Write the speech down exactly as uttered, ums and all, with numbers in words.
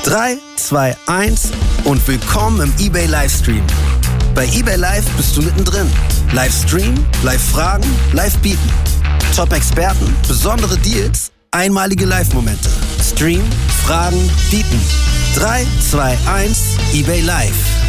drei, zwei, eins und willkommen im eBay Livestream. Bei eBay Live bist du mittendrin. Livestream, Live-Fragen, Live-Bieten. Top-Experten, besondere Deals, einmalige Live-Momente. Stream, Fragen, Bieten. drei, zwei, eins, eBay Live.